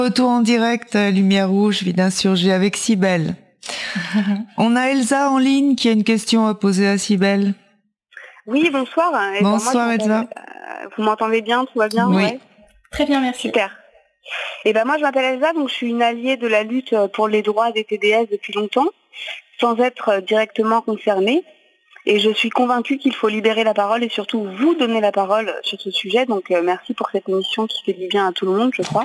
Retour en direct, Lumière Rouge, Vie d'insurgé avec Cybèle. On a Elsa en ligne qui a une question à poser à Cybèle. Oui, bonsoir. Bonsoir Elsa. Vous m'entendez bien, tout va bien? Oui. Ouais. Très bien, merci. Super. Moi je m'appelle Elsa, donc je suis une alliée de la lutte pour les droits des TDS depuis longtemps, sans être directement concernée. Et je suis convaincue qu'il faut libérer la parole et surtout vous donner la parole sur ce sujet. Donc merci pour cette émission qui fait du bien à tout le monde, je crois.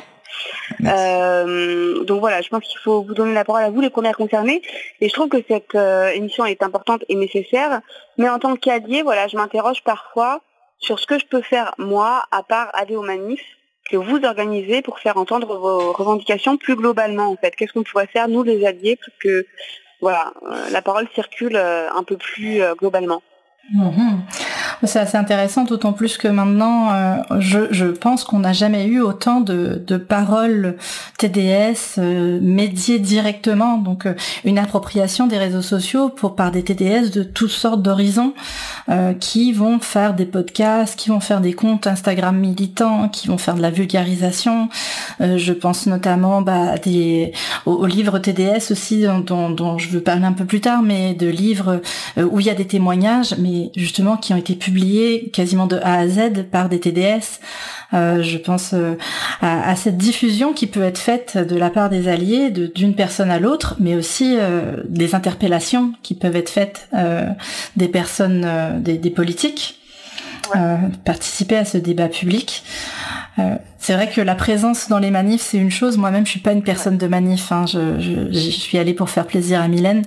Donc voilà, je pense qu'il faut vous donner la parole à vous, les premières concernées. Et je trouve que cette émission est importante et nécessaire. Mais en tant qu'alliée, voilà, je m'interroge parfois sur ce que je peux faire, moi, à part aller aux manifs que vous organisez pour faire entendre vos revendications plus globalement, en fait. Qu'est-ce qu'on pourrait faire, nous, les alliés, pour que voilà, la parole circule un peu plus globalement. C'est assez intéressant, d'autant plus que maintenant, je pense qu'on n'a jamais eu autant de paroles TDS médiées directement, donc une appropriation des réseaux sociaux par des TDS de toutes sortes d'horizons qui vont faire des podcasts, qui vont faire des comptes Instagram militants, qui vont faire de la vulgarisation. Je pense notamment aux livres TDS aussi, dont je veux parler un peu plus tard, mais de livres où il y a des témoignages, mais justement qui ont été publiés quasiment de A à Z par des TDS. Je pense à cette diffusion qui peut être faite de la part des alliés, d'une personne à l'autre, mais aussi des interpellations qui peuvent être faites des personnes, des politiques, participer à ce débat public. C'est vrai que la présence dans les manifs, c'est une chose. Moi-même, je suis pas une personne de manif. Hein. Je suis allée pour faire plaisir à Mylène.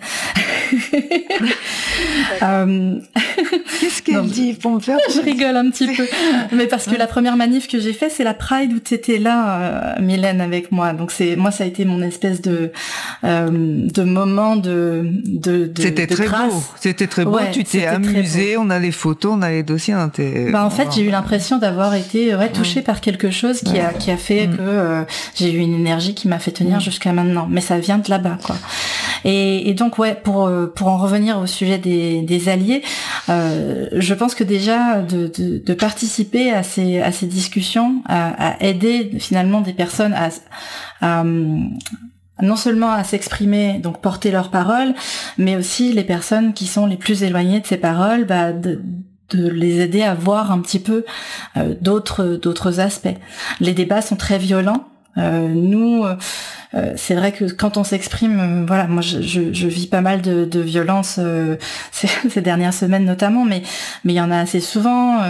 Qu'est-ce qu'elle dit pour me faire plaisir? Je rigole un petit peu. Mais parce que la première manif que j'ai fait, c'est la Pride où t'étais là, Mylène, avec moi. Donc moi, ça a été mon espèce de moment de C'était très grâce. beau. C'était très beau. Ouais, tu t'es amusée. On a les photos, on a les dossiers. En fait, j'ai eu l'impression d'avoir été touchée par quelque chose qui a fait que j'ai eu une énergie qui m'a fait tenir jusqu'à maintenant. Mais ça vient de là-bas, quoi. Et donc pour en revenir au sujet des alliés, je pense que déjà de participer à ces discussions, à aider finalement des personnes à non seulement à s'exprimer, donc porter leurs paroles, mais aussi les personnes qui sont les plus éloignées de ces paroles, de les aider à voir un petit peu d'autres aspects. Les débats sont très violents. C'est vrai que quand on s'exprime, moi je vis pas mal de violences ces dernières semaines notamment, mais il y en a assez souvent,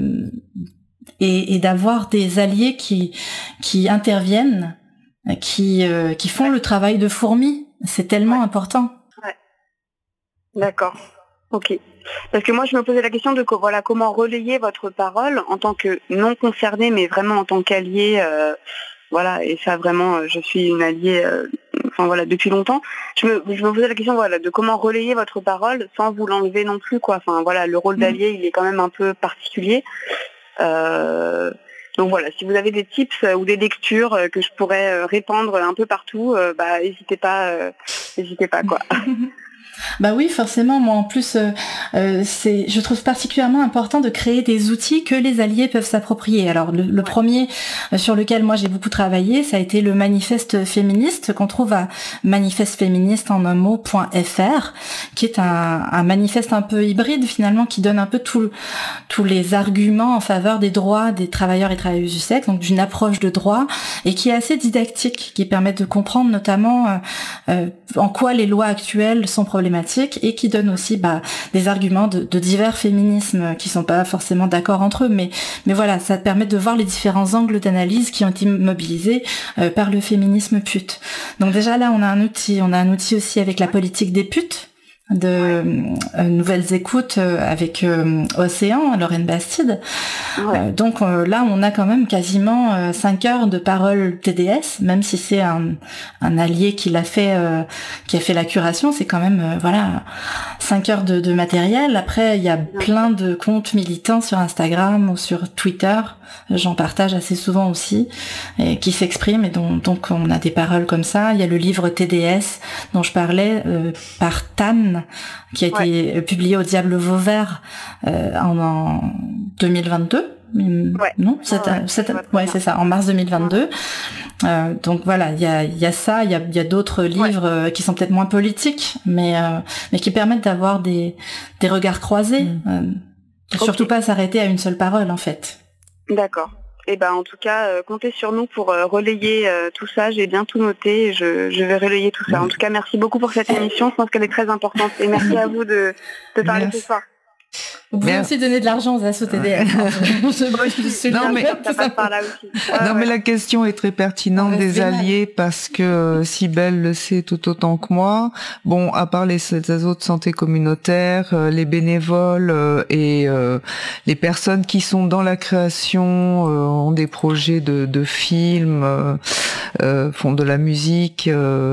et d'avoir des alliés qui interviennent, qui font le travail de fourmi, c'est tellement important. Ouais. D'accord. Ok. Parce que moi je me posais la question de comment relayer votre parole en tant que non concernée, mais vraiment en tant qu'allié. Et ça vraiment, je suis une alliée, depuis longtemps. Je me posais la question, de comment relayer votre parole sans vous l'enlever non plus, quoi. Le rôle d'allié, il est quand même un peu particulier. Donc si vous avez des tips ou des lectures que je pourrais répandre un peu partout, n'hésitez pas, quoi. Bah oui, forcément. Moi, en plus, je trouve particulièrement important de créer des outils que les alliés peuvent s'approprier. Alors, le premier sur lequel moi j'ai beaucoup travaillé, ça a été le manifeste féministe qu'on trouve à manifesteféministe.fr, qui est un manifeste un peu hybride finalement, qui donne un peu tous les arguments en faveur des droits des travailleurs et travailleuses du sexe, donc d'une approche de droit, et qui est assez didactique, qui permet de comprendre notamment en quoi les lois actuelles sont problématiques, et qui donne aussi des arguments de divers féminismes qui sont pas forcément d'accord entre eux, mais voilà, ça permet de voir les différents angles d'analyse qui ont été mobilisés par le féminisme pute. Donc déjà là, on a un outil aussi avec la politique des putes, de Nouvelles Écoutes avec Océan, Lorraine Bastide. Donc là, on a quand même quasiment 5 heures de paroles TDS, même si c'est un allié qui a fait la curation, c'est quand même 5 heures de matériel. Après, il y a plein de comptes militants sur Instagram ou sur Twitter, j'en partage assez souvent aussi, et qui s'expriment, et donc on a des paroles comme ça. Il y a le livre TDS dont je parlais par Tan, qui a été publié au Diable Vauvert en 2022. non, c'est ça, en mars 2022. Donc voilà, il y a ça, il y a d'autres livres qui sont peut-être moins politiques, mais qui permettent d'avoir des regards croisés. Surtout pas s'arrêter à une seule parole, en fait. D'accord. Et en tout cas, comptez sur nous pour relayer tout ça. J'ai bien tout noté et je vais relayer tout ça. En tout cas, merci beaucoup pour cette émission. Je pense qu'elle est très importante. Et merci à vous de parler ce soir. Vous pouvez aussi donner de l'argent aux assos TDS. Mais la question est très pertinente des alliés parce que Cybèle le sait tout autant que moi. Bon, à part les assos de santé communautaire, les bénévoles et les personnes qui sont dans la création, ont des projets de films, font de la musique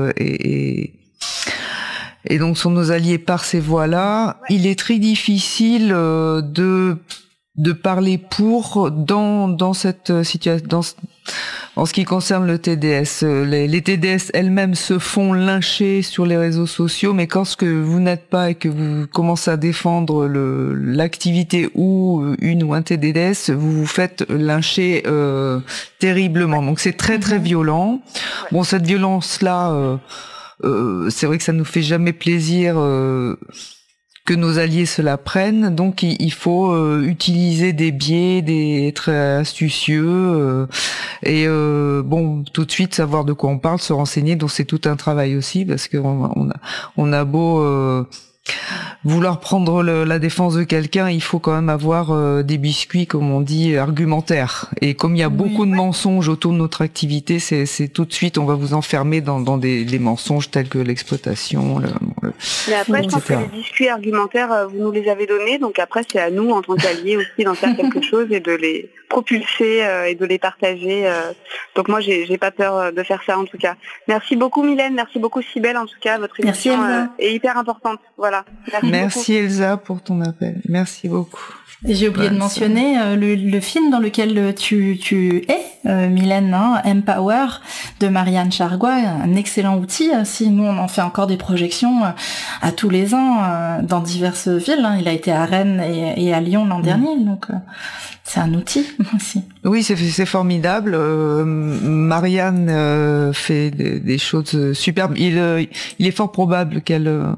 et donc sont nos alliés par ces voies-là. Il est très difficile de parler pour dans cette situation, en ce qui concerne le TDS. Les TDS elles-mêmes se font lyncher sur les réseaux sociaux, mais quand vous n'êtes pas et que vous commencez à défendre l'activité ou une ou un TDS, vous vous faites lyncher terriblement. Donc c'est très très violent. Bon, cette violence-là, c'est vrai que ça nous fait jamais plaisir que nos alliés se la prennent, donc il faut utiliser des biais, être astucieux et tout de suite savoir de quoi on parle, se renseigner. Donc c'est tout un travail aussi parce que on a beau vouloir prendre la défense de quelqu'un, il faut quand même avoir des biscuits, comme on dit, argumentaires. Et comme il y a beaucoup de mensonges autour de notre activité, c'est tout de suite, on va vous enfermer dans des mensonges tels que l'exploitation. Mais après, je pense que les biscuits argumentaires, vous nous les avez donnés, donc après, c'est à nous, en tant qu'alliés aussi, d'en faire quelque chose et de les propulser et de les partager. Donc moi, j'ai pas peur de faire ça, en tout cas. Merci beaucoup, Mylène. Merci beaucoup, Cybèle. En tout cas, votre émission est hyper importante. Voilà. Merci Elsa pour ton appel. Merci beaucoup. Et j'ai oublié de mentionner le film dans lequel tu es, Mylène, Empower, de Marianne Chargois, un excellent outil. Si nous, on en fait encore des projections à tous les ans dans diverses villes. Il a été à Rennes et à Lyon l'an dernier, donc c'est un outil aussi. Oui, c'est formidable. Marianne fait des choses superbes. Il est fort probable qu'elle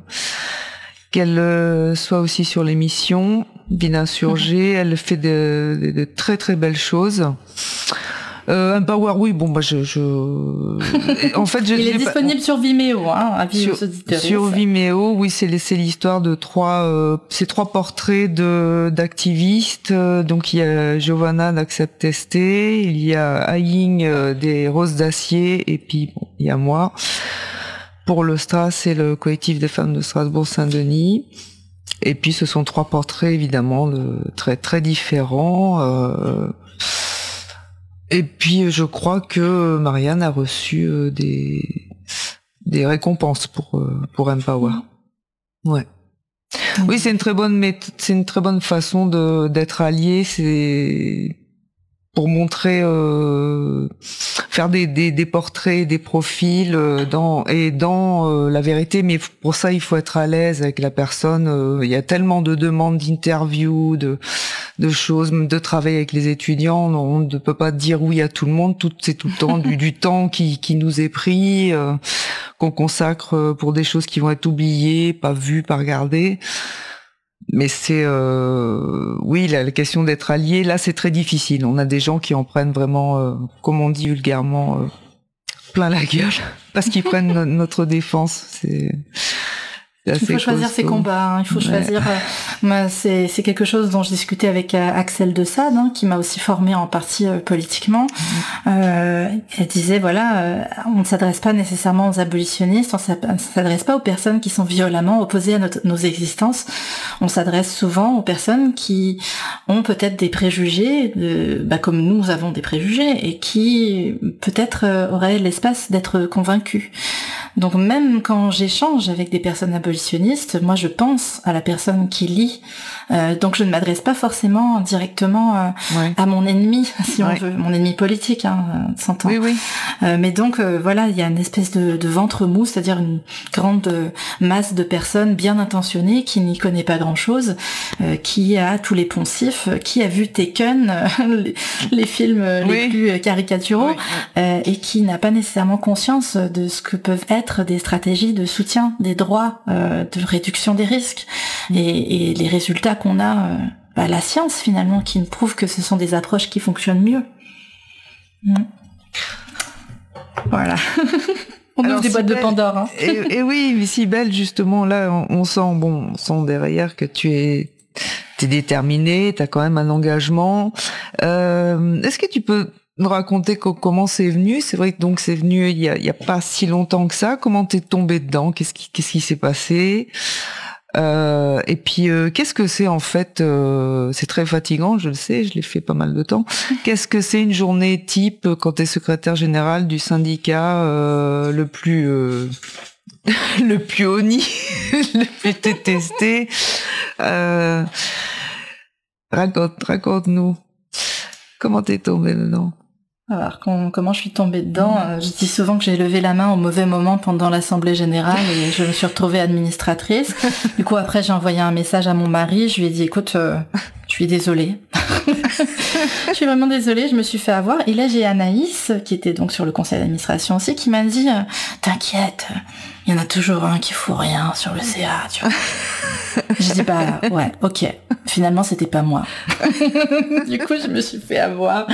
soit aussi sur l'émission Binsurgé. Elle fait de très très belles choses. Empower, oui, bon, en fait, il est disponible sur Vimeo, avis aux auditeurs. Sur Vimeo, oui, c'est l'histoire de trois portraits d'activistes. Donc, il y a Giovanna d'Accept Testé, il y a Aïng des Roses d'Acier, et puis, il y a moi. Pour le Stras, c'est le collectif des femmes de Strasbourg-Saint-Denis. Et puis, ce sont trois portraits, évidemment, très, très différents. Et puis, je crois que Marianne a reçu des récompenses pour Empower. Ouais. Oui, c'est une très bonne façon d'être allié. C'est pour montrer, faire des portraits, des profils dans la vérité. Mais pour ça, il faut être à l'aise avec la personne. Il y a tellement de demandes d'interviews, de choses, de travail avec les étudiants. On ne peut pas dire oui à tout le monde. C'est tout le temps du temps qui nous est pris, qu'on consacre pour des choses qui vont être oubliées, pas vues, pas regardées. Mais c'est oui, la question d'être allié, là, c'est très difficile. On a des gens qui en prennent vraiment, comme on dit vulgairement, plein la gueule, parce qu'ils prennent notre défense. Il faut choisir ses combats, il faut choisir. C'est quelque chose dont je discutais avec Axel de Sade, qui m'a aussi formée en partie politiquement. Elle disait on ne s'adresse pas nécessairement aux abolitionnistes, on ne s'adresse pas aux personnes qui sont violemment opposées à nos existences. On s'adresse souvent aux personnes qui ont peut-être des préjugés, comme nous avons des préjugés, et qui peut-être auraient l'espace d'être convaincus. Donc même quand j'échange avec des personnes abolitionnistes, moi je pense à la personne qui lit. Donc je ne m'adresse pas forcément directement à mon ennemi, si on veut, mon ennemi politique, s'entend. Oui. Mais donc voilà, il y a une espèce de ventre mou, c'est-à-dire une grande masse de personnes bien intentionnées qui n'y connaît pas grand-chose, qui a tous les poncifs, qui a vu Taken, les films les plus caricaturaux, et qui n'a pas nécessairement conscience de ce que peuvent être des stratégies de soutien des droits, de réduction des risques, et les résultats qu'on a, la science finalement, qui nous prouve que ce sont des approches qui fonctionnent mieux. Voilà. On ouvre des boîtes de Pandore. Hein. Et oui, mais Cybèle, justement, là, on sent derrière que t'es déterminée, t'as quand même un engagement. Est-ce que tu peux nous raconter comment c'est venu? C'est vrai que donc c'est venu il y a pas si longtemps que ça. Comment t'es tombée dedans? Qu'est-ce qui s'est passé? Et puis qu'est-ce que c'est en fait? C'est très fatigant, je le sais, je l'ai fait pas mal de temps. Qu'est-ce que c'est une journée type quand t'es secrétaire général du syndicat le plus honni, le plus détesté? Raconte-nous. Comment t'es tombée dedans? Alors, comment je suis tombée dedans? Je dis souvent que j'ai levé la main au mauvais moment pendant l'Assemblée Générale et je me suis retrouvée administratrice. Du coup, après, j'ai envoyé un message à mon mari. Je lui ai dit, écoute, je suis désolée. Je suis vraiment désolée, je me suis fait avoir. Et là, j'ai Anaïs, qui était donc sur le conseil d'administration aussi, qui m'a dit, t'inquiète, il y en a toujours un qui fout rien sur le CA, tu vois. J'ai dit, ouais, ok. Finalement, c'était pas moi. Du coup, je me suis fait avoir.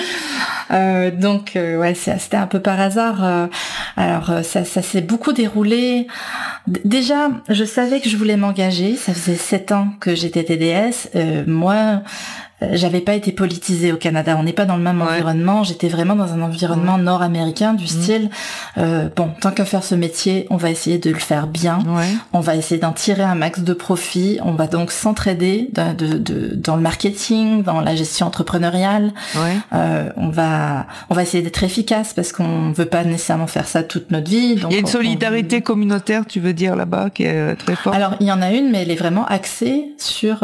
Donc, c'était un peu par hasard. Alors, ça s'est beaucoup déroulé. Déjà, je savais que je voulais m'engager. Ça faisait 7 ans que j'étais TDS. Moi, j'avais pas été politisée au Canada. On n'est pas dans le même environnement. J'étais vraiment dans un environnement nord-américain du style, tant qu'à faire ce métier, on va essayer de le faire bien. On va essayer d'en tirer un max de profit. On va donc s'entraider dans le marketing, dans la gestion entrepreneuriale. On va essayer d'être efficace parce qu'on veut pas nécessairement faire ça toute notre vie. Donc il y a une solidarité communautaire, tu veux dire, là-bas, qui est très forte. Alors, il y en a une, mais elle est vraiment axée sur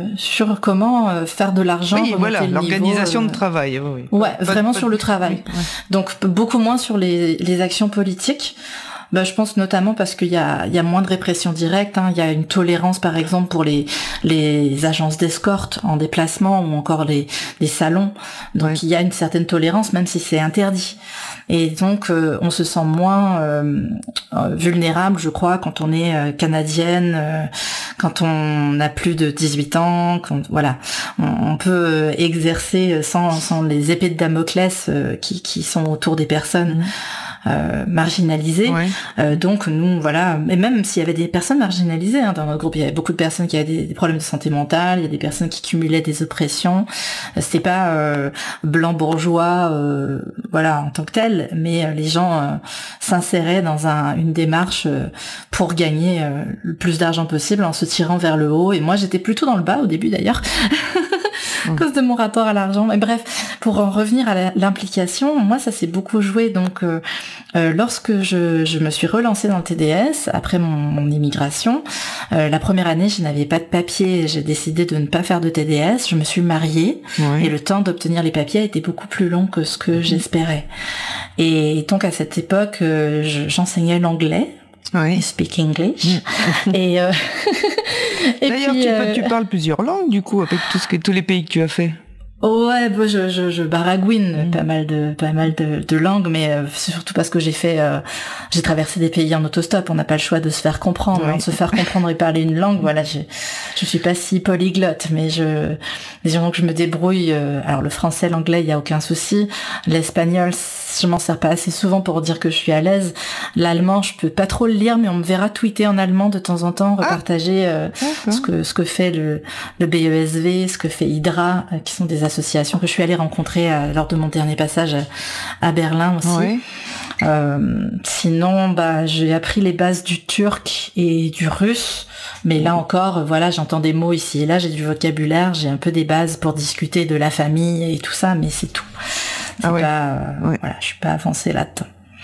comment faire de l'argent. Oui, voilà, l'organisation de travail. Ouais, vraiment sur le travail. Donc, beaucoup moins sur les actions politiques. Je pense notamment parce qu'il y a moins de répression directe. Il y a une tolérance, par exemple, pour les agences d'escorte en déplacement ou encore les salons. Donc, il y a une certaine tolérance, même si c'est interdit. Et donc, on se sent moins vulnérable, je crois, quand on est canadienne, quand on a plus de 18 ans, on peut exercer sans les épées de Damoclès qui sont autour des personnes marginalisées. Donc nous, et même s'il y avait des personnes marginalisées dans notre groupe, il y avait beaucoup de personnes qui avaient des problèmes de santé mentale, il y a des personnes qui cumulaient des oppressions. C'était pas blanc bourgeois, en tant que tel, mais les gens s'inséraient dans une démarche pour gagner le plus d'argent possible en se tirant vers le haut. Et moi, j'étais plutôt dans le bas au début d'ailleurs. À cause de mon rapport à l'argent. Mais bref, pour en revenir à l'implication, moi, ça s'est beaucoup joué. Donc, lorsque je me suis relancée dans le TDS, après mon immigration, la première année, je n'avais pas de papier. J'ai décidé de ne pas faire de TDS. Je me suis mariée. Et le temps d'obtenir les papiers a été beaucoup plus long que ce que j'espérais. Et donc, à cette époque, j'enseignais l'anglais. Speak English. Et d'ailleurs, tu parles plusieurs langues, du coup, avec tous les pays que tu as fait. Ouais, je baragouine pas mal de langues, mais surtout parce que j'ai traversé des pays en autostop. On n'a pas le choix de se faire comprendre, se faire comprendre et parler une langue. Voilà, je suis pas si polyglotte, mais disons que je me débrouille. Alors le français, l'anglais, il y a aucun souci. L'espagnol, je m'en sers pas assez souvent pour dire que je suis à l'aise. L'allemand, je peux pas trop le lire, mais on me verra tweeter en allemand de temps en temps, repartager ce que fait le BESV, ce que fait Hydra, qui sont des associations que je suis allée rencontrer lors de mon dernier passage à Berlin aussi. Sinon, j'ai appris les bases du turc et du russe, mais là encore, j'entends des mots ici et là, j'ai du vocabulaire, j'ai un peu des bases pour discuter de la famille et tout ça, mais c'est tout. Je suis pas avancée là-dedans.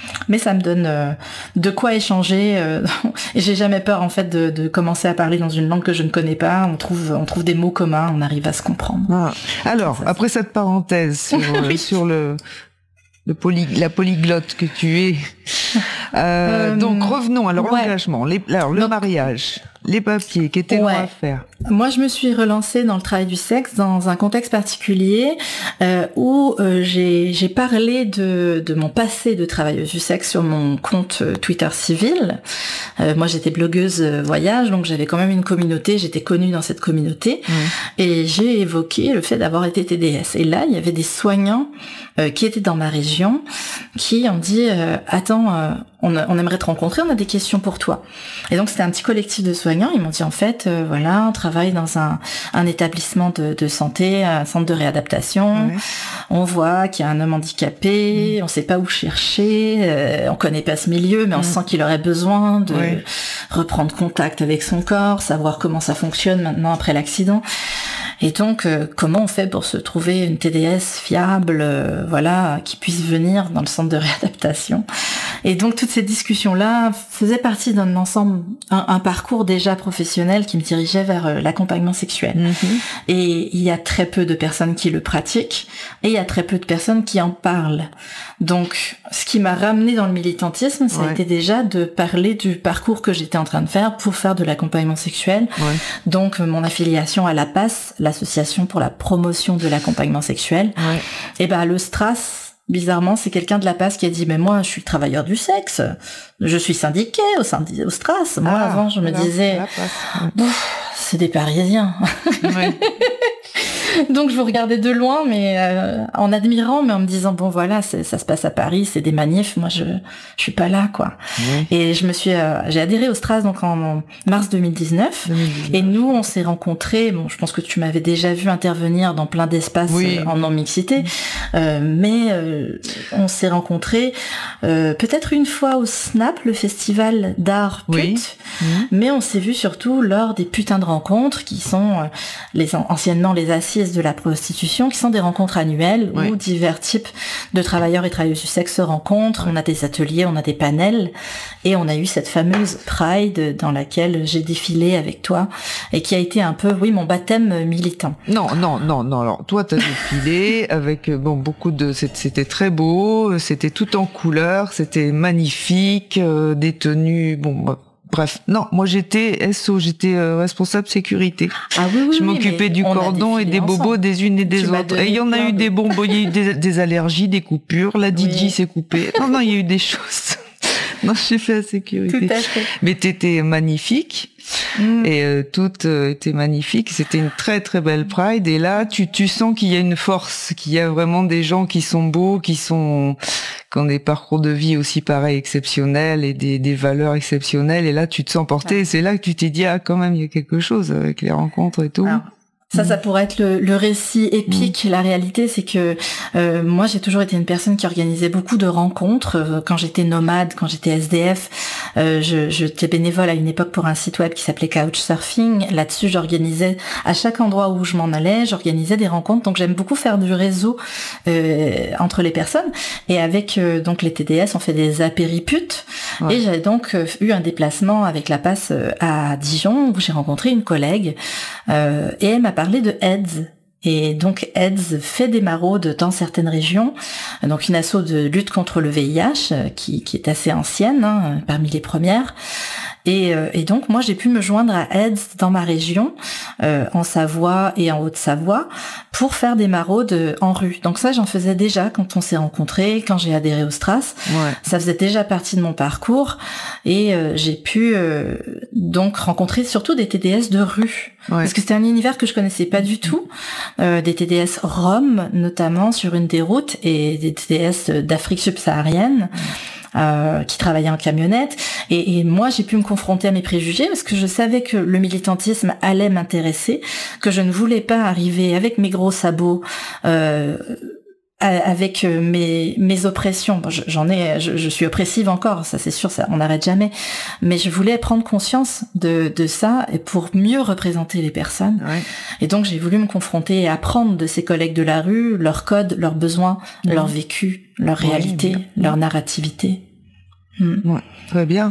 Mais ça me donne de quoi échanger. Et j'ai jamais peur en fait de commencer à parler dans une langue que je ne connais pas. On trouve des mots communs, on arrive à se comprendre. Ah. Alors, après cette parenthèse sur, sur la polyglotte que tu es. Donc revenons à l'engagement, le mariage, les papiers, qu'était-on à faire? Moi, je me suis relancée dans le travail du sexe dans un contexte particulier où j'ai parlé de mon passé de travailleuse du sexe sur mon compte Twitter civil. Moi, j'étais blogueuse voyage, donc j'avais quand même une communauté, j'étais connue dans cette communauté, et j'ai évoqué le fait d'avoir été TDS. Et là, il y avait des soignants qui étaient dans ma région qui ont dit attends, on aimerait te rencontrer, on a des questions pour toi. Et donc c'était un petit collectif de soignants, ils m'ont dit en fait voilà, on travaille dans un établissement de santé, un centre de réadaptation, on voit qu'il y a un homme handicapé, on sait pas où chercher, on connaît pas ce milieu, mais on sent qu'il aurait besoin de reprendre contact avec son corps, savoir comment ça fonctionne maintenant après l'accident. Et donc, comment on fait pour se trouver une TDS fiable, voilà, qui puisse venir dans le centre de réadaptation? Et donc, toutes ces discussions-là faisaient partie d'un ensemble, un parcours déjà professionnel qui me dirigeait vers l'accompagnement sexuel. Et il y a très peu de personnes qui le pratiquent, et il y a très peu de personnes qui en parlent. Donc, ce qui m'a ramené dans le militantisme, ça a été déjà de parler du parcours que j'étais en train de faire pour faire de l'accompagnement sexuel. Donc, mon affiliation à la PAS, l'association pour la promotion de l'accompagnement sexuel. Et ben, le STRAS, bizarrement, c'est quelqu'un de la PAS qui a dit, mais moi, je suis travailleur du sexe. Je suis syndiqué au STRAS. Moi, avant, je me disais, c'est des Parisiens. Donc je vous regardais de loin, mais en admirant, mais en me disant bon voilà, ça se passe à Paris, c'est des manifs, moi je suis pas là quoi. Et j'ai adhéré au STRAS donc en mars 2019. Et nous on s'est rencontrés. Bon, je pense que tu m'avais déjà vu intervenir dans plein d'espaces en non-mixité, mais on s'est rencontrés peut-être une fois au SNAP, le festival d'art pute, mais on s'est vu surtout lors des putains de rencontres qui sont anciennement les assises de la prostitution, qui sont des rencontres annuelles où divers types de travailleurs et travailleuses du sexe se rencontrent. On a des ateliers, on a des panels, et on a eu cette fameuse Pride dans laquelle j'ai défilé avec toi et qui a été un peu, mon baptême militant. Non. Alors, toi, t'as défilé avec, beaucoup c'était très beau, c'était tout en couleurs, c'était magnifique, des tenues, bref, non, moi j'étais responsable sécurité. Je m'occupais du cordon et des bobos des unes et des autres. Et il y en a eu des bonbons, il y a eu des allergies, des coupures, la DJ s'est coupée. Non, il y a eu des choses. Non, j'ai fait la sécurité. Tout à fait. Mais t'étais magnifique. Et tout était magnifique. C'était une très très belle Pride. Et là, tu sens qu'il y a une force, qu'il y a vraiment des gens qui sont beaux, qui ont des parcours de vie aussi pareils exceptionnels et des valeurs exceptionnelles. Et là, tu te sens porté. Et c'est là que tu t'es dit quand même il y a quelque chose avec les rencontres et tout. Alors, ça pourrait être le récit épique. La réalité, c'est que moi, j'ai toujours été une personne qui organisait beaucoup de rencontres. Quand j'étais nomade, quand j'étais SDF, j'étais bénévole à une époque pour un site web qui s'appelait Couchsurfing. Là-dessus, j'organisais, à chaque endroit où je m'en allais, j'organisais des rencontres. Donc, j'aime beaucoup faire du réseau entre les personnes. Et avec donc les TDS, on fait des apériputes. Et j'avais donc eu un déplacement avec la PAS à Dijon où j'ai rencontré une collègue et elle m'a parlé de AIDS. Et donc AIDS fait des maraudes dans certaines régions, donc une asso de lutte contre le VIH qui est assez ancienne, parmi les premières. Et donc moi j'ai pu me joindre à AIDS dans ma région, en Savoie et en Haute-Savoie, pour faire des maraudes en rue. Donc ça j'en faisais déjà quand on s'est rencontrés, quand j'ai adhéré au STRAS. Ça faisait déjà partie de mon parcours et j'ai pu donc rencontrer surtout des TDS de rue. Parce que c'était un univers que je connaissais pas du tout, des TDS roms notamment sur une des routes et des TDS d'Afrique subsaharienne. Qui travaillait en camionnette et moi j'ai pu me confronter à mes préjugés parce que je savais que le militantisme allait m'intéresser, que je ne voulais pas arriver avec mes gros sabots avec mes oppressions. Bon, je suis oppressive encore, ça c'est sûr, ça on n'arrête jamais, mais je voulais prendre conscience de ça et pour mieux représenter les personnes. Et donc j'ai voulu me confronter et apprendre de ces collègues de la rue, leurs codes, leurs besoins, leur vécu, leur réalité, leur narrativité. Ouais, très bien.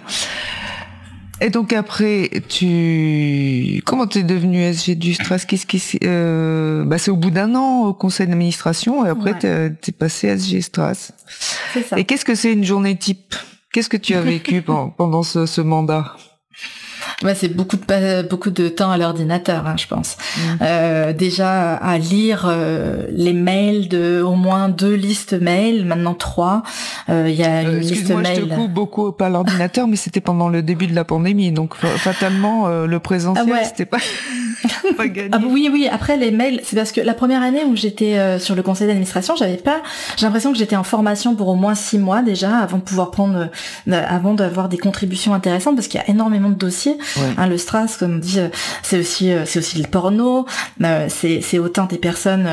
Et donc après, comment t'es devenu SG du Stras? C'est au bout d'un an au conseil d'administration, et après t'es passé SG Stras. C'est ça. Et qu'est-ce que c'est une journée type? Qu'est-ce que tu as vécu pendant ce mandat? C'est beaucoup de temps à l'ordinateur, je pense. Déjà à lire les mails de au moins 2 listes mail, maintenant 3. Il y a une liste mail. Je te coupe beaucoup pas à l'ordinateur, mais c'était pendant le début de la pandémie, donc fatalement le présentiel c'était pas pas gagné. Oui. Après les mails, c'est parce que la première année où j'étais sur le conseil d'administration, j'ai l'impression que j'étais en formation pour au moins 6 mois déjà avant de pouvoir avant d'avoir des contributions intéressantes, parce qu'il y a énormément de dossiers. Le Stras, comme on dit, c'est aussi le porno, c'est autant des personnes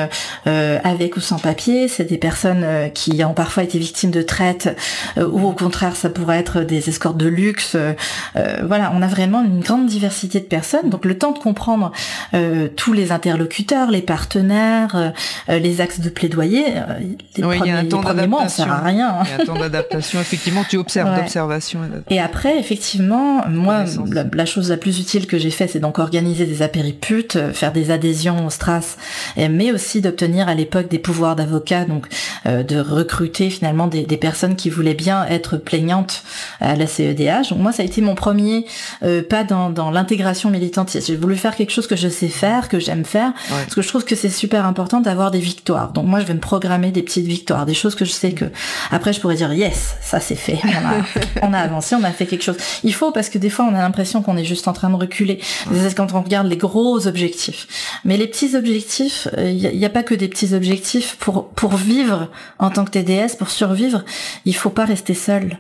avec ou sans papier, c'est des personnes qui ont parfois été victimes de traite, ou au contraire ça pourrait être des escortes de luxe. On a vraiment une grande diversité de personnes, donc le temps de comprendre tous les interlocuteurs, les partenaires, les axes de plaidoyer, les premiers mois on sert à rien. Il y a un temps d'adaptation, effectivement, tu observes, d'observation. Et après, effectivement, moi, la chose la plus utile que j'ai fait, c'est donc organiser des apériputes, faire des adhésions au Stras, mais aussi d'obtenir à l'époque des pouvoirs d'avocat, donc de recruter finalement des personnes qui voulaient bien être plaignantes à la CEDH. Donc moi, ça a été mon premier pas dans l'intégration militante. J'ai voulu faire quelque chose que je sais faire, que j'aime faire, parce que je trouve que c'est super important d'avoir des victoires. Donc moi, je vais me programmer des petites victoires, des choses que je sais que après je pourrais dire yes, ça c'est fait, on a avancé, on a fait quelque chose. Il faut, parce que des fois on a l'impression qu'on est juste en train de reculer. C'est quand on regarde les gros objectifs. Mais les petits objectifs, il y a pas que des petits objectifs. Pour vivre en tant que TDS, pour survivre, il faut pas rester seul.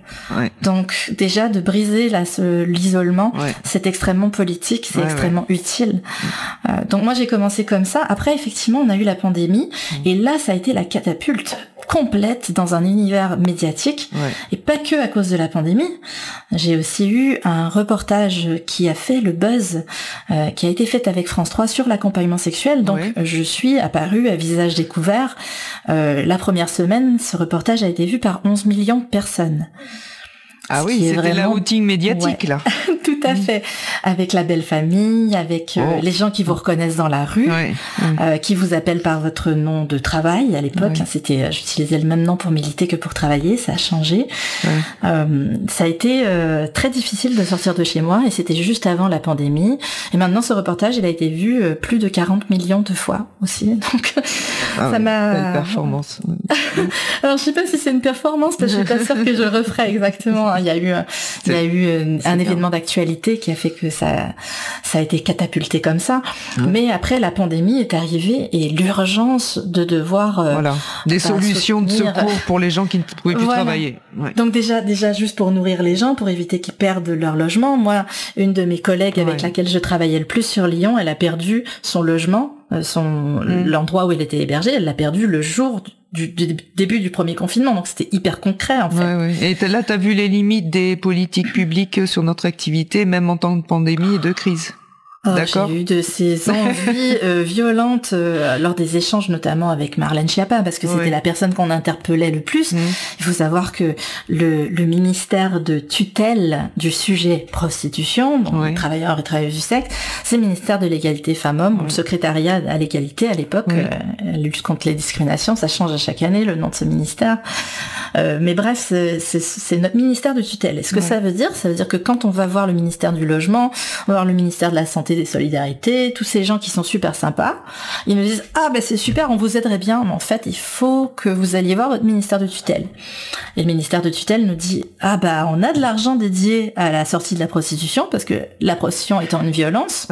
Donc déjà de briser l'isolement, c'est extrêmement politique, c'est extrêmement utile. Donc moi j'ai commencé comme ça. Après effectivement on a eu la pandémie et là ça a été la catapulte complète dans un univers médiatique, et pas que à cause de la pandémie. J'ai aussi eu un reportage qui a fait le buzz, qui a été fait avec France 3 sur l'accompagnement sexuel. Donc je suis apparue à visage découvert. La première semaine, ce reportage a été vu par 11 millions de personnes. Ah oui, c'était vraiment... la outing médiatique, là. Tout à fait. Avec la belle famille, avec les gens qui vous reconnaissent dans la rue, qui vous appellent par votre nom de travail. À l'époque, j'utilisais le même nom pour militer que pour travailler, ça a changé. Ça a été très difficile de sortir de chez moi, et c'était juste avant la pandémie. Et maintenant, ce reportage, il a été vu plus de 40 millions de fois aussi. Donc, ça m'a... Belle performance. Alors, je sais pas si c'est une performance, parce que je suis pas sûre que je referais exactement. Il y a eu un événement d'actualité qui a fait que ça a été catapulté comme ça. Mais après, la pandémie est arrivée et l'urgence de devoir des solutions de secours pour les gens qui ne pouvaient plus travailler. Donc déjà juste pour nourrir les gens, pour éviter qu'ils perdent leur logement. Moi, une de mes collègues avec laquelle je travaillais le plus sur Lyon, elle a perdu son logement, l'endroit où elle était hébergée, elle l'a perdu le jour du début du premier confinement, donc c'était hyper concret en fait. Et là, t'as vu les limites des politiques publiques sur notre activité, même en temps de pandémie et de crise. D'accord. J'ai eu de ces envies violentes lors des échanges, notamment avec Marlène Schiappa, parce que c'était la personne qu'on interpellait le plus. Il faut savoir que le ministère de tutelle du sujet prostitution, donc travailleurs et travailleuses du sexe, c'est le ministère de l'égalité femmes-hommes, le secrétariat à l'égalité à l'époque, lutte contre les discriminations, ça change à chaque année le nom de ce ministère. Mais bref, c'est notre ministère de tutelle. Et ce que ça veut dire que quand on va voir le ministère du logement, on va voir le ministère de la santé, des solidarités, tous ces gens qui sont super sympas, ils nous disent c'est super, on vous aiderait bien, mais en fait il faut que vous alliez voir votre ministère de tutelle. Et le ministère de tutelle nous dit on a de l'argent dédié à la sortie de la prostitution, parce que la prostitution étant une violence,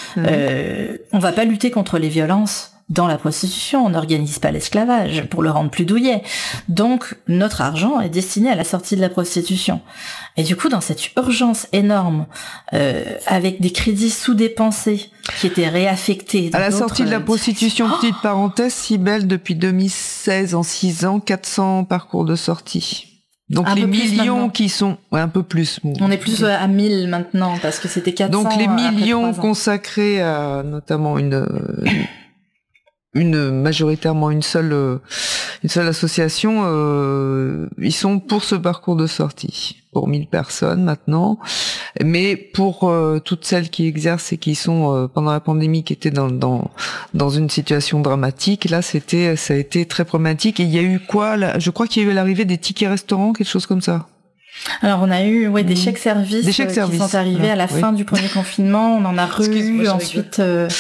on va pas lutter contre les violences dans la prostitution, on n'organise pas l'esclavage pour le rendre plus douillet. Donc, notre argent est destiné à la sortie de la prostitution. Et du coup, dans cette urgence énorme, avec des crédits sous-dépensés qui étaient réaffectés... À la sortie de la prostitution, petite parenthèse, Cybèle, depuis 2016, en 6 ans, 400 parcours de sortie. Donc les millions qui sont un peu plus. On est plus à 1000 maintenant, parce que c'était 400. Donc les millions consacrés à notamment majoritairement une seule association. Ils sont pour ce parcours de sortie, pour 1000 personnes maintenant, mais pour toutes celles qui exercent et qui sont pendant la pandémie, qui étaient dans une situation dramatique. Là, ça a été très problématique. Et il y a eu quoi là? Je crois qu'il y a eu l'arrivée des tickets restaurants, quelque chose comme ça. Alors on a eu des chèques services qui sont arrivés à la fin du premier confinement. On en a eu ensuite.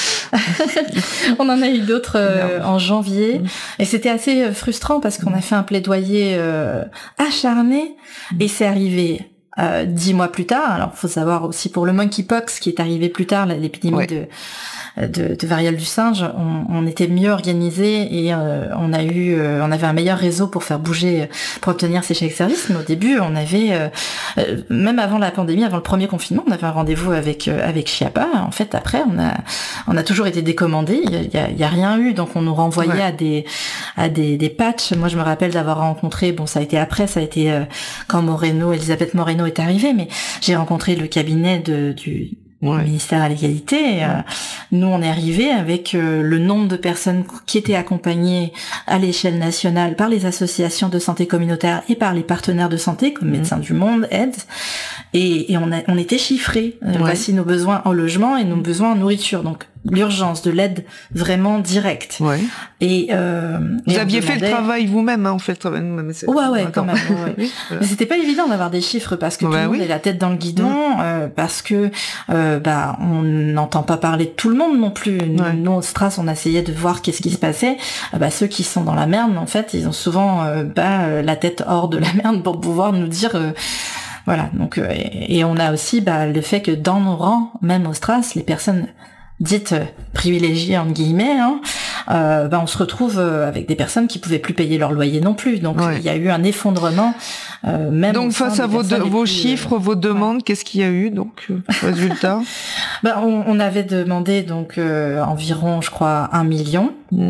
On en a eu d'autres en janvier. Et c'était assez frustrant parce qu'on a fait un plaidoyer acharné et c'est arrivé 10 mois plus tard. Alors faut savoir aussi pour le monkeypox qui est arrivé plus tard, l'épidémie de variole du singe, on était mieux organisé et on avait un meilleur réseau pour faire bouger, pour obtenir ces chèques services. Mais au début, on avait même avant la pandémie, avant le premier confinement, on avait un rendez-vous avec Chiappa. En fait, après, on a toujours été décommandé. Il y a rien eu, donc on nous renvoyait à des patchs. Moi, je me rappelle d'avoir rencontré. Bon, ça a été quand Elisabeth Moreno est arrivée, mais j'ai rencontré le cabinet du ministère à l'égalité. Nous, on est arrivé avec le nombre de personnes qui étaient accompagnées à l'échelle nationale par les associations de santé communautaire et par les partenaires de santé comme Médecins du Monde, AIDS, et on était chiffrés. Voici nos besoins en logement et nos besoins en nourriture. Donc l'urgence de l'aide vraiment directe. Et vous aviez fait le travail vous-même, on fait le travail nous-mêmes. Quand même. Voilà. Mais c'était pas évident d'avoir des chiffres parce que tout le monde est la tête dans le guidon, parce que on n'entend pas parler de tout le monde non plus. Nous, au Stras, on essayait de voir qu'est-ce qui se passait. Ceux qui sont dans la merde, en fait, ils ont souvent la tête hors de la merde pour pouvoir nous dire. Voilà. Donc et on a aussi le fait que dans nos rangs, même au Stras, les personnes dites privilégiées entre guillemets, on se retrouve avec des personnes qui pouvaient plus payer leur loyer non plus. Donc il y a eu un effondrement. Même donc face à vos chiffres, vos demandes, qu'est-ce qu'il y a eu donc résultat? On avait demandé donc environ, je crois, 1 million.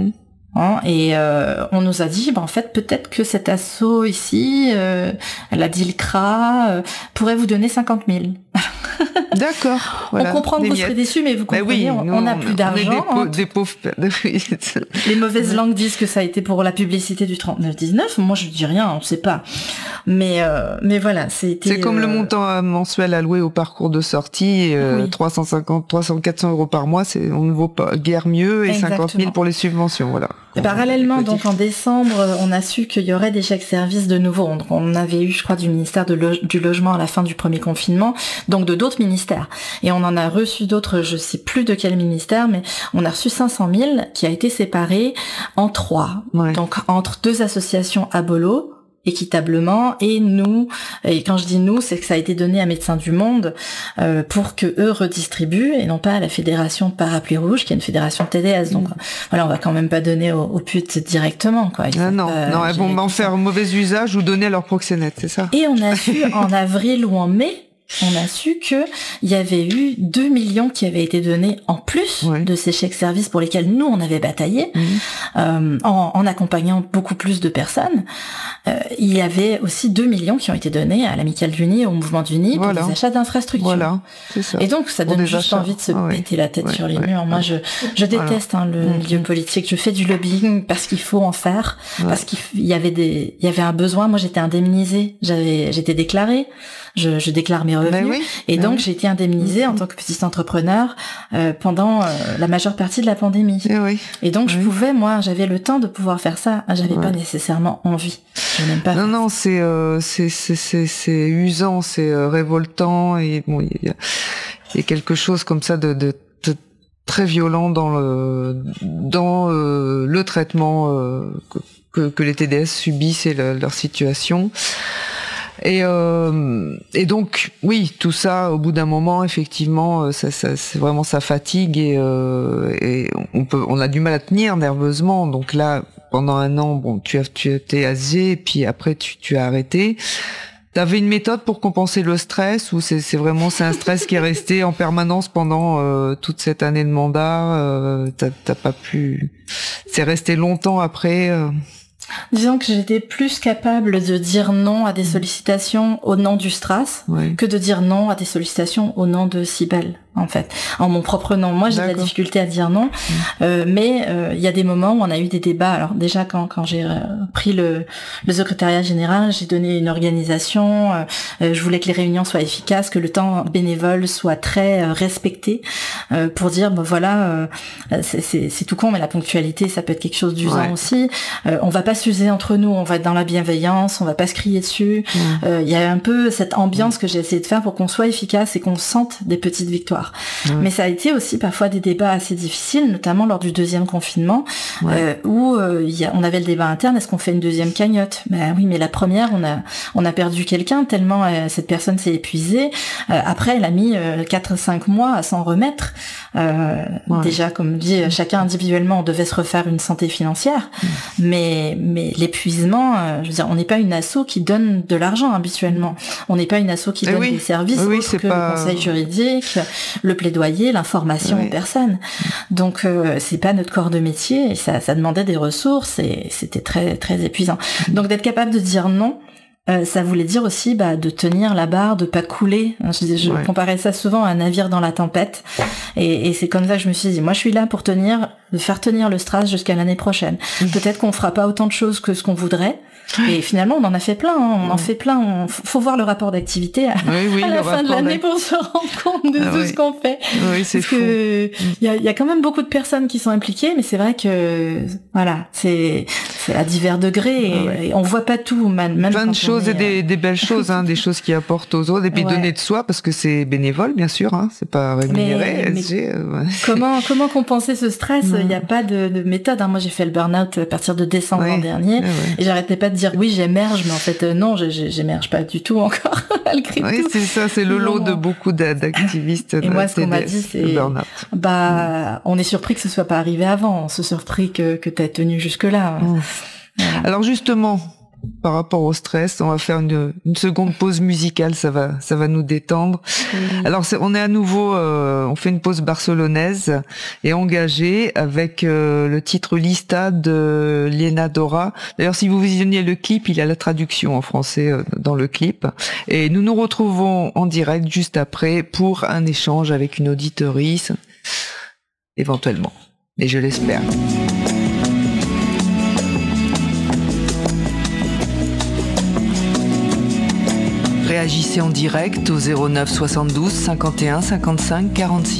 Et on nous a dit, en fait, peut-être que cet asso ici, la DILCRA, pourrait vous donner 50 000. D'accord. Voilà, on comprend que vous serez déçus, mais vous comprenez, on n'a plus d'argent. Des pauvres. Les mauvaises langues disent que ça a été pour la publicité du 3919. Moi, je dis rien, on ne sait pas. Mais voilà, c'était. C'est comme le montant mensuel alloué au parcours de sortie, 400 euros par mois, on ne vaut pas guère mieux, et Exactement. 50 000 pour les subventions, voilà. Et parallèlement, donc en décembre, on a su qu'il y aurait des chèques services de nouveau. On avait eu, je crois, du ministère du logement à la fin du premier confinement, donc de d'autres ministères. Et on en a reçu d'autres, je sais plus de quel ministère, mais on a reçu 500 000 qui a été séparé en 3. Donc entre 2 associations à Bolo, équitablement, et nous, et quand je dis nous, c'est que ça a été donné à Médecins du Monde pour que eux redistribuent et non pas à la Fédération Parapluie Rouge qui est une fédération TDS. Donc voilà, on va quand même pas donner aux putes directement, quoi. Non, elles vont en faire un mauvais usage ou donner à leur proxénète, c'est ça. Et on a su en avril ou en mai, on a su que il y avait eu 2 millions qui avaient été donnés en plus de ces chèques services pour lesquels nous on avait bataillé en accompagnant beaucoup plus de personnes. Il y avait aussi 2 millions qui ont été donnés à l'Amicale d'Uni et au Mouvement d'Uni pour des achats d'infrastructures. Voilà, c'est ça. Et donc ça donne juste envie de se péter la tête sur les murs. Moi je déteste le milieu politique. Je fais du lobbying parce qu'il faut en faire, parce qu'il y avait un besoin. Moi j'étais indemnisée, j'étais déclarée. Je déclare mes revenus et donc j'ai été indemnisée en tant que petite entrepreneur pendant la majeure partie de la pandémie. Et donc je pouvais, moi, j'avais le temps de pouvoir faire ça. J'avais pas nécessairement envie. Je n'aime pas. Non, c'est usant, c'est révoltant et bon, il y a quelque chose comme ça de très violent dans le traitement que les TDS subissent et leur situation. Et donc oui, tout ça au bout d'un moment effectivement ça c'est vraiment, ça fatigue et on a du mal à tenir nerveusement. Donc là pendant 1 an tu t'es asé et puis après tu as arrêté. T'avais une méthode pour compenser le stress ou c'est un stress qui est resté en permanence pendant toute cette année de mandat, t'as pas pu, c'est resté longtemps après Disons que j'étais plus capable de dire non à des sollicitations au nom du Stras que de dire non à des sollicitations au nom de Cybèle. en fait, en mon propre nom. Moi, j'ai de la difficulté à dire non, mais il y a des moments où on a eu des débats. Alors déjà, quand j'ai pris le secrétariat général, j'ai donné une organisation. Je voulais que les réunions soient efficaces, que le temps bénévole soit très respecté, pour dire, voilà, c'est tout con, mais la ponctualité, ça peut être quelque chose d'usant aussi. On va pas s'user entre nous, on va être dans la bienveillance, on va pas se crier dessus. Il y a un peu cette ambiance que j'ai essayé de faire pour qu'on soit efficace et qu'on sente des petites victoires. Mais ça a été aussi parfois des débats assez difficiles, notamment lors du 2e confinement, où on avait le débat interne, est-ce qu'on fait une 2e cagnotte? Ben oui, mais la première, on a perdu quelqu'un tellement cette personne s'est épuisée. Après, elle a mis 4-5 mois à s'en remettre. Déjà, comme dit, chacun individuellement, on devait se refaire une santé financière, mais l'épuisement, je veux dire, on n'est pas une asso qui donne de l'argent habituellement. On n'est pas une asso qui donne des services autres que le conseil juridique, le plaidoyer, l'information aux personnes. Donc c'est pas notre corps de métier et ça demandait des ressources et c'était très très épuisant. Donc d'être capable de dire non, ça voulait dire aussi de tenir la barre, de pas couler. Je comparais ça souvent à un navire dans la tempête et c'est comme ça que je me suis dit, moi je suis là pour de faire tenir le Stras jusqu'à l'année prochaine. Peut-être qu'on fera pas autant de choses que ce qu'on voudrait. Et finalement, on en a fait plein. On en fait plein. Faut voir le rapport d'activité à la fin de l'année pour se rendre compte de tout ce qu'on fait. Oui, c'est fou. Il y a quand même beaucoup de personnes qui sont impliquées, mais c'est vrai que voilà, c'est à divers degrés et on voit pas tout. Même plein de choses et des belles choses, des choses qui apportent aux autres et puis donner de soi parce que c'est bénévole, bien sûr. C'est pas rémunéré. Mais comment compenser ce stress? Il n'y a pas de méthode. Moi, j'ai fait le burn-out à partir de décembre l'an dernier et j'arrêtais pas de dire oui, j'émerge, mais en fait non, j'émerge pas du tout encore malgré tout. Oui, c'est ça, c'est le lot de beaucoup d'activistes. Et moi, ce qu'on m'a dit, c'est on est surpris que ce soit pas arrivé avant. On se surpris que t'aies tenu jusque là. Voilà. Alors justement, par rapport au stress, on va faire une seconde pause musicale, ça va nous détendre. Alors on est à nouveau, on fait une pause barcelonaise et engagée avec le titre Lista de Liena Dora. D'ailleurs, si vous visionnez le clip, il y a la traduction en français dans le clip. Et nous nous retrouvons en direct juste après pour un échange avec une auditorice, éventuellement. Et je l'espère. Réagissez en direct au 09 72 51 55 46.